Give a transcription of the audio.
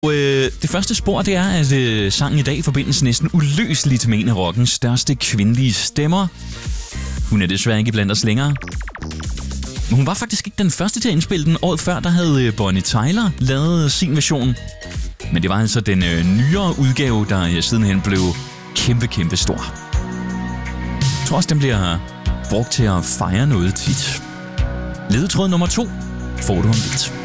Det første spor, det er, at sangen i dag forbindes næsten uløseligt med en af rockens største kvindelige stemmer. Hun er desværre ikke blandt os længere. Men hun var faktisk ikke den første til at indspille den. Året før, der havde Bonnie Tyler lavet sin version. Men det var altså den nyere udgave, der sidenhen blev kæmpe stor. Jeg tror også, den bliver brugt til at fejre noget tit. Ledetråd nummer 2 får du om lidt.